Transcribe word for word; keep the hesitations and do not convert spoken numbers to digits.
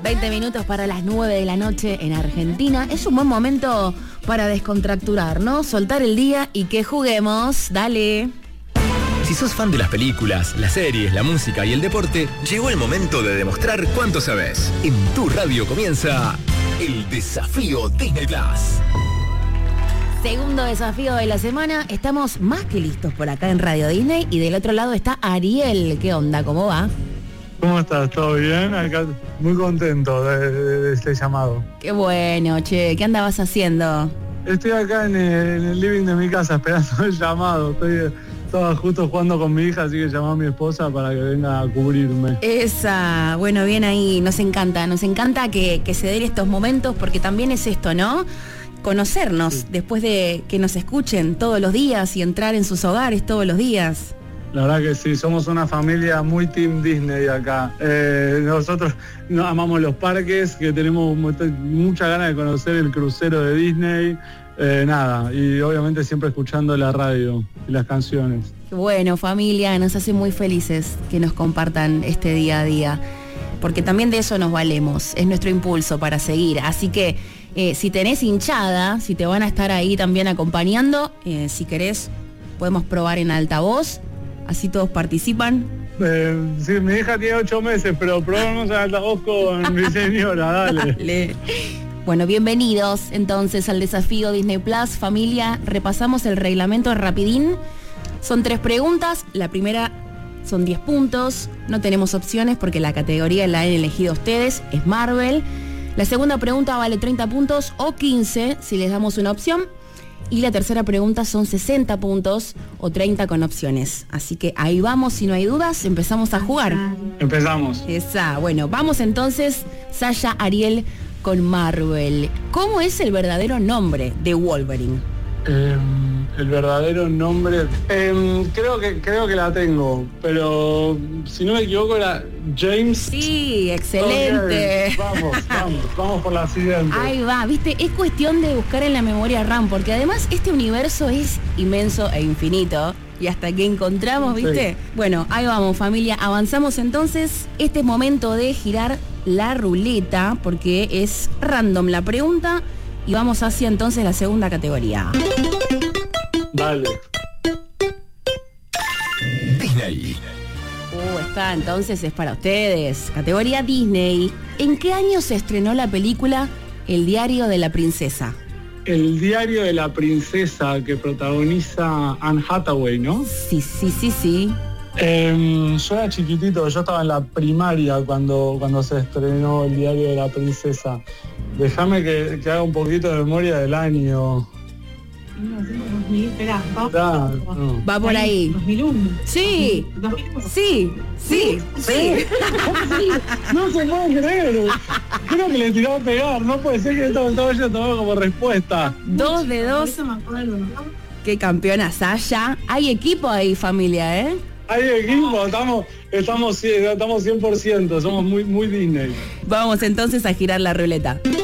veinte minutos para las nueve de la noche en Argentina. Es un buen momento para descontracturar, ¿no? Soltar el día y que juguemos. Dale. Si sos fan de las películas, las series, la música y el deporte, llegó el momento de demostrar cuánto sabes. En tu radio comienza el Desafío Disney Plus. Segundo desafío de la semana. Estamos más que listos por acá en Radio Disney y del otro lado está Ariel. ¿Qué onda? ¿Cómo va? ¿Cómo estás? ¿Todo bien? Acá muy contento de, de, de este llamado. Qué bueno, che. ¿Qué andabas haciendo? Estoy acá en el, en el living de mi casa esperando el llamado. Estoy estaba justo jugando con mi hija, así que llamó a mi esposa para que venga a cubrirme. Esa, bueno, bien ahí. Nos encanta, nos encanta que, que se den estos momentos porque también es esto, ¿no? Conocernos, sí. Después de que nos escuchen todos los días y entrar en sus hogares todos los días. La verdad que sí, somos una familia muy Team Disney acá. Eh, nosotros no, amamos los parques, que tenemos mucha ganas de conocer el crucero de Disney. Eh, nada, y obviamente siempre escuchando la radio y las canciones. Bueno, familia, nos hace muy felices que nos compartan este día a día, porque también de eso nos valemos, es nuestro impulso para seguir. Así que eh, si tenés hinchada, si te van a estar ahí también acompañando, eh, si querés podemos probar en altavoz, así todos participan. Eh, sí, mi hija tiene ocho meses, pero probamos en altavoz con mi señora, dale. dale. Bueno, bienvenidos entonces al Desafío Disney Plus. Familia, repasamos el reglamento rapidín. Son tres preguntas. La primera son diez puntos. No tenemos opciones porque la categoría la han elegido ustedes, es Marvel. La segunda pregunta vale treinta puntos o quince si les damos una opción. Y la tercera pregunta son sesenta puntos o treinta con opciones. Así que ahí vamos, si no hay dudas, empezamos a jugar. Empezamos. Esa, bueno, vamos entonces, Saya, Ariel, con Marvel. ¿Cómo es el verdadero nombre de Wolverine? Eh, el verdadero nombre, eh, creo que creo que la tengo, pero si no me equivoco era James. Sí, excelente. Okay. Vamos, vamos, vamos por la siguiente. Ahí va, viste, es cuestión de buscar en la memoria RAM, porque además este universo es inmenso e infinito. Y hasta que encontramos, ¿viste? Sí. Bueno, ahí vamos, familia. Avanzamos entonces. Este es momento de girar la ruleta, porque es random la pregunta. Y vamos hacia entonces la segunda categoría. Dale. Disney. Uh, está, entonces es para ustedes. Categoría Disney. ¿En qué año se estrenó la película El diario de la princesa? El diario de la princesa, que protagoniza Anne Hathaway, ¿no? Sí, sí, sí, sí. Eh, yo era chiquitito, yo estaba en la primaria cuando, cuando se estrenó El diario de la princesa. Déjame que, que haga un poquito de memoria del año. dos mil, espera, va, da, no. va por ahí. dos mil uno. Sí, dos mil uno. sí, sí, sí. No se puede creer. Creo que le tiró a pegar. No puede ser que esto me haya tomado como respuesta. Dos de dos. Eso me acuerdo, ¿no? Qué campeona Saya. Hay equipo ahí, familia, ¿eh? Hay equipo, estamos, estamos, estamos cien por ciento, somos muy, muy Disney. Vamos entonces a girar la ruleta.